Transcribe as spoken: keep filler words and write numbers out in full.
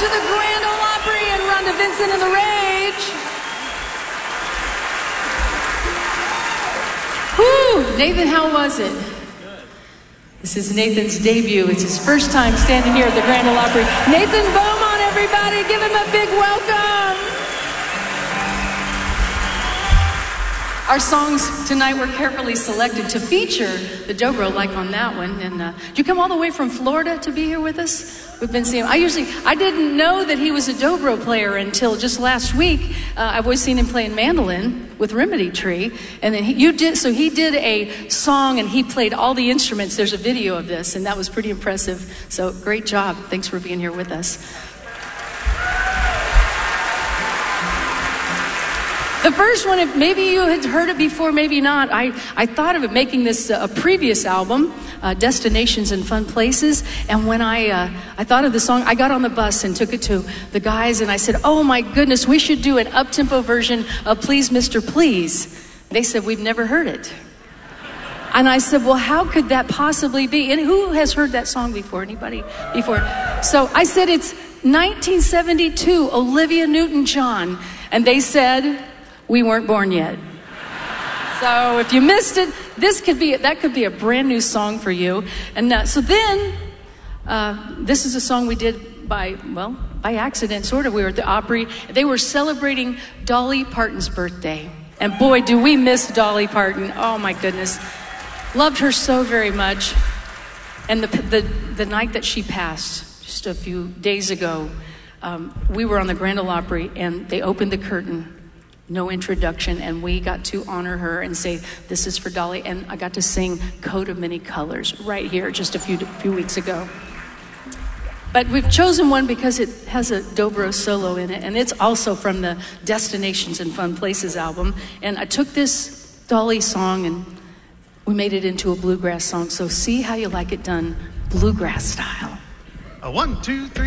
the Grand Ole Opry and Rhonda Vincent and the Rage. Whew, Nathan, how was it? Good. This is Nathan's debut. It's his first time standing here at the Grand Ole Opry. Nathan Beaumont, everybody, give him a big welcome. Our songs tonight were carefully selected to feature the dobro, like on that one. And uh, did you come all the way from Florida to be here with us? We've been seeing him. I usually, I didn't know that he was a dobro player until just last week. Uh, I've always seen him playing mandolin with Remedy Tree. And then he, you did, so he did a song and he played all the instruments. There's a video of this, and that was pretty impressive. So great job. Thanks for being here with us. The first one, if maybe you had heard it before, maybe not. I, I thought of it making this uh, a previous album, uh, Destinations and Fun Places. And when I uh, I thought of the song, I got on the bus and took it to the guys and I said, oh my goodness, we should do an up-tempo version of Please Mister Please. They said, we've never heard it. And I said, well, how could that possibly be? And who has heard that song before? Anybody before? So I said, it's nineteen seventy-two, Olivia Newton-John. And they said, we weren't born yet. So if you missed it, this could be, that could be a brand new song for you. And uh, so then, uh, this is a song we did by, well, by accident, sort of. We were at the Opry. They were celebrating Dolly Parton's birthday. And boy, do we miss Dolly Parton. Oh my goodness. Loved her so very much. And the, the, the night that she passed, just a few days ago, um, we were on the Grand Ole Opry and they opened the curtain. No introduction, and we got to honor her and say, this is for Dolly. And I got to sing Coat of Many Colors right here just a few few weeks ago. But we've chosen one because it has a dobro solo in it, and it's also from the Destinations and Fun Places album. And I took this Dolly song and we made it into a bluegrass song. So see how you like it done bluegrass style. A one, two, three.